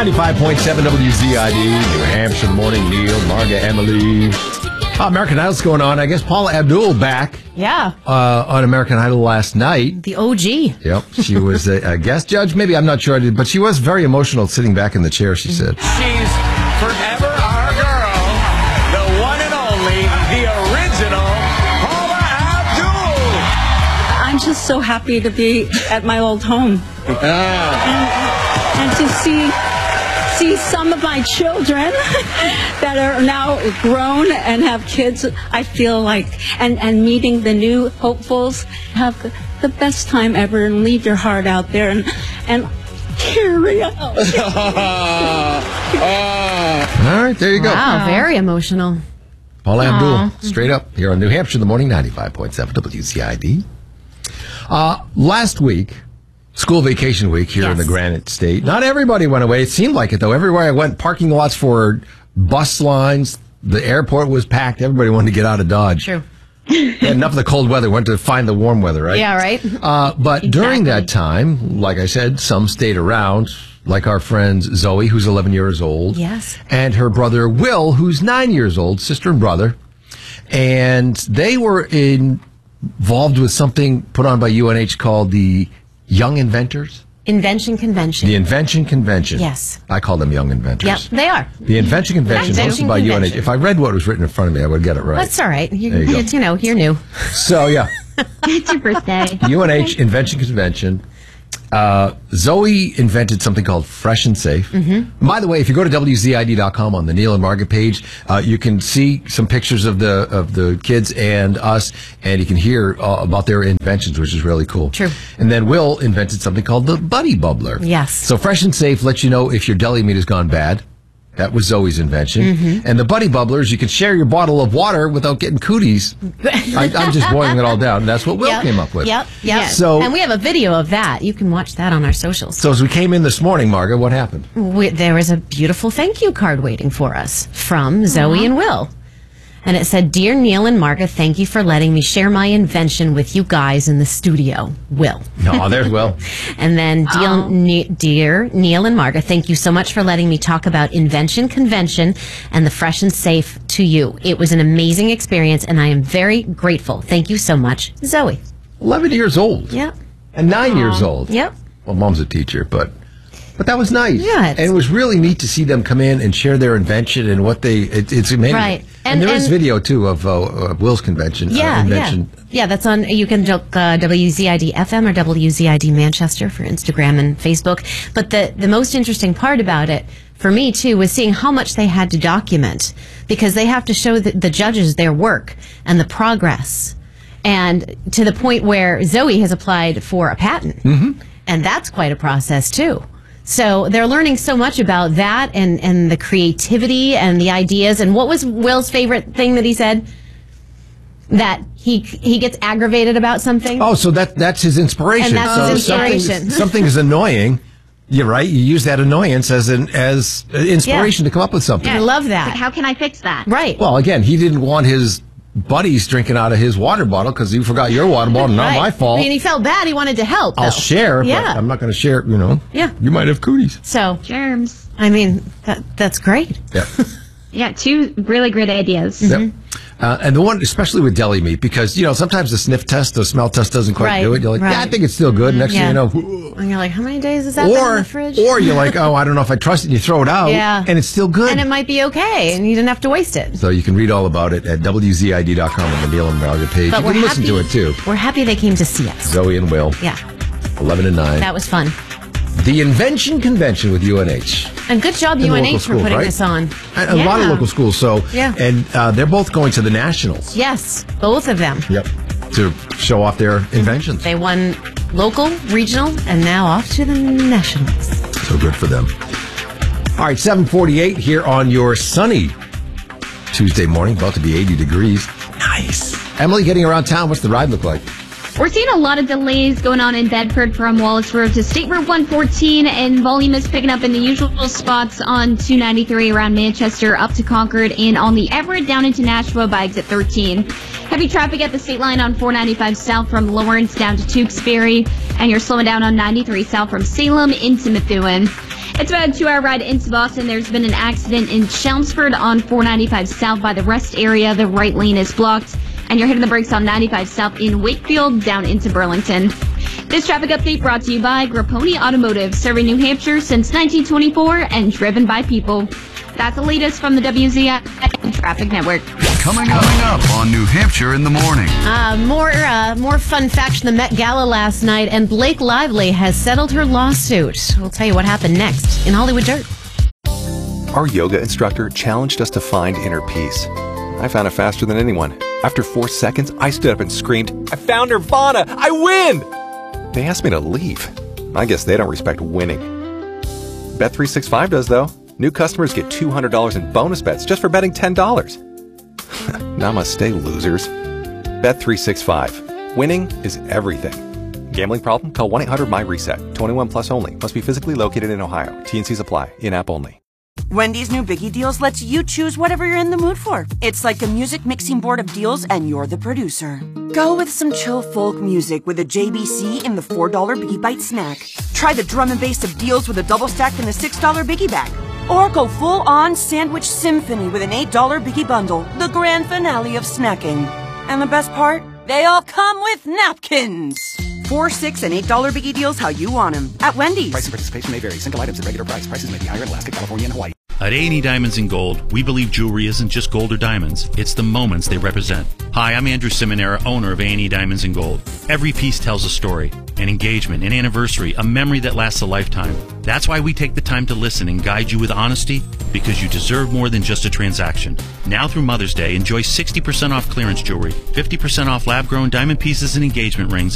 95.7 WZID, New Hampshire Morning. Neil, Marga, Emily. American Idol's going on. I guess Paula Abdul back. Yeah. On American Idol last night. The OG. Yep. She was a guest judge. Maybe, I'm not sure I did, but she was very emotional sitting back in the chair, she said. She's forever our girl, the one and only, the original Paula Abdul. I'm just so happy to be at my old home. And to see some of my children that are now grown and have kids, I feel like, and meeting the new hopefuls, have the best time ever, and leave your heart out there and carry on. All right, there you go. Wow, very emotional. Paula Abdul, straight up here on New Hampshire in the Morning, 95.7 WCID. Last week, school vacation week here in the Granite State. Not everybody went away. It seemed like it, though. Everywhere I went, parking lots for bus lines, the airport was packed. Everybody wanted to get out of Dodge. True. Enough of the cold weather. Went to find the warm weather, right? Yeah, right. But during that time, like I said, some stayed around, like our friend Zoe, who's 11 years old. Yes. And her brother Will, who's 9 years old, sister and brother. And they were involved with something put on by UNH called the Young Inventors? Invention Convention. The Invention Convention. Yes. I call them Young Inventors. Yep, they are. The Invention Convention hosted by UNH. If I read what was written in front of me, I would get it right. That's all right. There you go. You're new. So, yeah. It's your birthday. UNH Invention Convention. Zoe invented something called Fresh and Safe. Mm-hmm. By the way, if you go to WZID.com on the Neil and Marga page, you can see some pictures of the kids and us, and you can hear about their inventions, which is really cool. True. And then Will invented something called the Buddy Bubbler. Yes. So Fresh and Safe lets you know if your deli meat has gone bad. That was Zoe's invention. Mm-hmm. And the Buddy Bubblers, you can share your bottle of water without getting cooties. I'm just boiling it all down. That's what Will came up with. Yep. So, and we have a video of that. You can watch that on our socials. So as we came in this morning, Marga, what happened? There was a beautiful thank you card waiting for us from Zoe and Will. And it said, "Dear Neil and Marga, thank you for letting me share my invention with you guys in the studio. Will." Oh, there's Will. And then, dear Neil and Marga, thank you so much for letting me talk about Invention Convention and the Fresh and Safe to you. It was an amazing experience, and I am very grateful. Thank you so much, Zoe. 11 years old. Yep. And 9 years old. Yep. Well, Mom's a teacher, but that was nice. Yeah. And it was really neat to see them come in and share their invention and what it's amazing. Right. And there is video, too, of Will's convention. Invention. Yeah, that's on, you can look WZID FM or WZID Manchester for Instagram and Facebook. But the most interesting part about it, for me, too, was seeing how much they had to document, because they have to show the judges their work and the progress. And to the point where Zoe has applied for a patent. Mm-hmm. And that's quite a process, too. So they're learning so much about that and the creativity and the ideas. And what was Will's favorite thing that he said? That he gets aggravated about something? Oh, so that's his inspiration. And that's his inspiration. Something is annoying. You're right. You use that annoyance as inspiration to come up with something. I love that. Like, how can I fix that? Right. Well, again, he didn't want his buddies drinking out of his water bottle because you forgot your water bottle. Not my fault. I mean, he felt bad. He wanted to help. I'll share, Yeah. but I'm not going to share, Yeah. You might have cooties. So, Germs. I mean, that's great. Yeah. Yeah, two really great ideas. Yep. And the one, especially with deli meat, because, sometimes the sniff test, the smell test doesn't quite do it. You're like, yeah, I think it's still good. Next thing you know, and you're like, how many days is that been in the fridge? Or you're like, oh, I don't know if I trust it, and you throw it out, and it's still good. And it might be okay, and you didn't have to waste it. So you can read all about it at WZID.com on the Neil and Marga page. But you can listen to it, too. We're happy they came to see us. Zoe and Will. Yeah. 11 and 9. That was fun. The Invention Convention with UNH. And good job, And UNH, for schools, putting right? this on. A lot of local schools. So, and they're both going to the Nationals. Yes, both of them. Yep. To show off their inventions. They won local, regional, and now off to the Nationals. So good for them. All right, 7:48 here on your sunny Tuesday morning. About to be 80 degrees. Nice. Emily, getting around town, what's the ride look like? We're seeing a lot of delays going on in Bedford from Wallace Road to State Route 114, and volume is picking up in the usual spots on 293 around Manchester up to Concord and on the Everett down into Nashua by exit 13. Heavy traffic at the state line on 495 south from Lawrence down to Tewksbury, and you're slowing down on 93 south from Salem into Methuen. It's about a 2-hour ride into Boston. There's been an accident in Chelmsford on 495 South by the Rest area. The right lane is blocked. And you're hitting the brakes on 95 South in Wakefield down into Burlington. This traffic update brought to you by Grapponi Automotive, serving New Hampshire since 1924 and driven by people. That's the latest from the WZID Traffic Network. Coming up on New Hampshire in the morning. More fun facts from the Met Gala last night, and Blake Lively has settled her lawsuit. We'll tell you what happened next in Hollywood Dirt. Our yoga instructor challenged us to find inner peace. I found it faster than anyone. After 4 seconds, I stood up and screamed, "I found Nirvana! I win!" They asked me to leave. I guess they don't respect winning. Bet365 does, though. New customers get $200 in bonus bets just for betting $10. Namaste, losers. Bet365. Winning is everything. Gambling problem? Call 1-800-MY-RESET. 21 plus only. Must be physically located in Ohio. T&Cs apply. In-app only. Wendy's new Biggie Deals lets you choose whatever you're in the mood for. It's like a music mixing board of deals, and you're the producer. Go with some chill folk music with a JBC in the $4 Biggie Bite snack. Try the drum and bass of deals with a double stack in the $6 Biggie bag. Or go full-on sandwich symphony with an $8 Biggie bundle, the grand finale of snacking. And the best part? They all come with napkins. $4, $6, and $8 Biggie Deals how you want them at Wendy's. Price and participation may vary. Single items at regular price. Prices may be higher in Alaska, California, and Hawaii. At A&E Diamonds and Gold, we believe jewelry isn't just gold or diamonds, it's the moments they represent. Hi, I'm Andrew Simonera, owner of A&E Diamonds and Gold. Every piece tells a story, an engagement, an anniversary, a memory that lasts a lifetime. That's why we take the time to listen and guide you with honesty, because you deserve more than just a transaction. Now through Mother's Day, enjoy 60% off clearance jewelry, 50% off lab-grown diamond pieces and engagement rings,